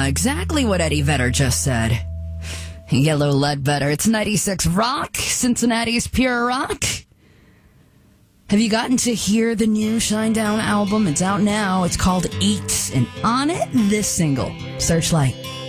exactly what Eddie Vedder just said. Yellow Ledbetter. It's 96 Rock, Cincinnati's pure rock. Have you gotten to hear the new Shinedown album? It's out now. It's called Eat. And on it, this single, Searchlight.